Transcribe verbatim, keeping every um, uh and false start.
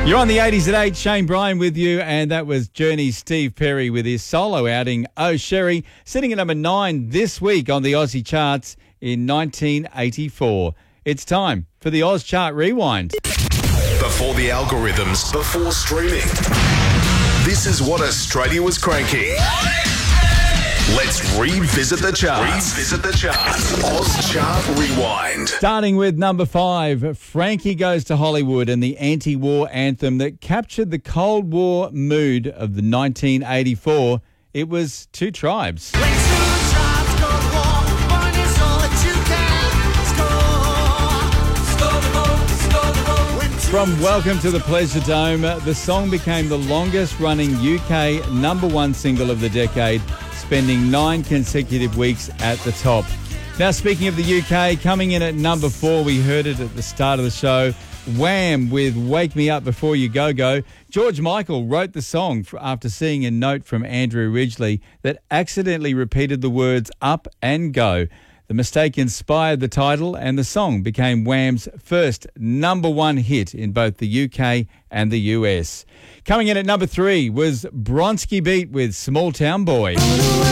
You're on the eighties at eight. Shane Bryan with you, and that was Journey's Steve Perry with his solo outing, Oh Sherry, sitting at number nine this week on the Aussie charts in nineteen eighty-four. It's time for the Oz Chart Rewind. Before the algorithms, before streaming. This is what Australia was cranking. Let's revisit the charts. Revisit the charts. Oz Chart Rewind. Starting with number five, Frankie Goes to Hollywood and the anti-war anthem that captured the Cold War mood of the nineteen eighty-four. It was Two Tribes. From Welcome to the Pleasure Dome, the song became the longest-running U K number one single of the decade, spending nine consecutive weeks at the top. Now, speaking of the U K, coming in at number four, we heard it at the start of the show, Wham! With Wake Me Up Before You Go Go. George Michael wrote the song after seeing a note from Andrew Ridgeley that accidentally repeated the words up and go. The mistake inspired the title, and the song became Wham's first number one hit in both the U K and the U S. Coming in at number three was Bronski Beat with Small Town Boy.